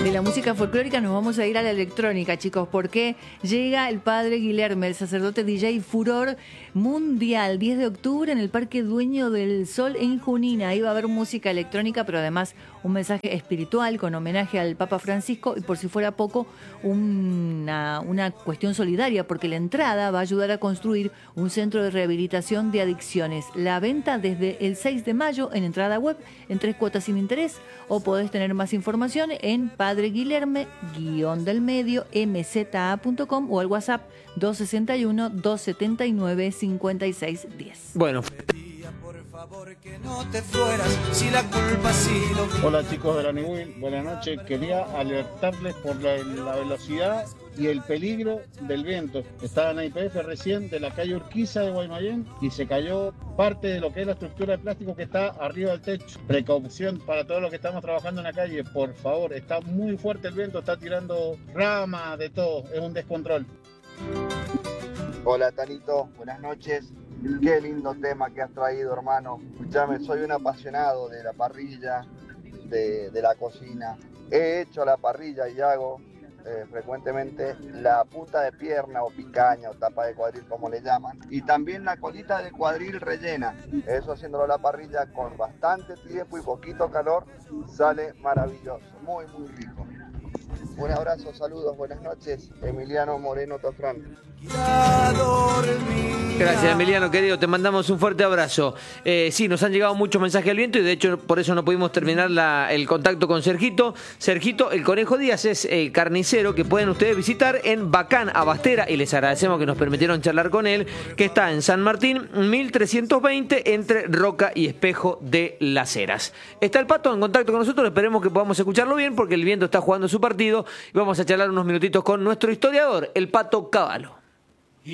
De la música folclórica nos vamos a ir a la electrónica, chicos, porque llega el padre Guilherme, el sacerdote DJ Furor Mundial, 10 de octubre en el Parque Dueño del Sol en Junín. Ahí va a haber música electrónica, pero además un mensaje espiritual con homenaje al Papa Francisco y, por si fuera poco, una cuestión solidaria, porque la entrada va a ayudar a construir un centro de rehabilitación de adicciones. La venta desde el 6 de mayo en entrada web, en 3 cuotas sin interés, o podés tener más información en Padre Guilherme _del_medio mza.com o al WhatsApp 261-279-5610. Bueno. Hola chicos de la Niwil, buenas noches. Quería alertarles por la velocidad y el peligro del viento. Estaba en la IPF recién de la calle Urquiza de Guaymallén y se cayó parte de lo que es la estructura de plástico que está arriba del techo. Precaución para todos los que estamos trabajando en la calle, por favor. Está muy fuerte el viento, está tirando ramas, de todo. Es un descontrol. Hola Tanito, buenas noches. Qué lindo tema que has traído, hermano. Escuchame, soy un apasionado de la parrilla, de la cocina. He hecho la parrilla y hago frecuentemente la punta de pierna o picaña o tapa de cuadril, como le llaman. Y también la colita de cuadril rellena. Eso haciéndolo a la parrilla con bastante tiempo y poquito calor, sale maravilloso, muy muy rico. Un abrazo, saludos, buenas noches. Emiliano Moreno Tofrán. Gracias, Emiliano, querido, te mandamos un fuerte abrazo. Sí, nos han llegado muchos mensajes al viento y de hecho por eso no pudimos terminar el contacto con Sergito. Sergito, el Conejo Díaz, es el carnicero que pueden ustedes visitar en Bacán, Abastera, y les agradecemos que nos permitieron charlar con él, que está en San Martín 1320 entre Roca y Espejo de las Heras. Está el Pato en contacto con nosotros, esperemos que podamos escucharlo bien porque el viento está jugando su partido y vamos a charlar unos minutitos con nuestro historiador, el Pato Cavallo.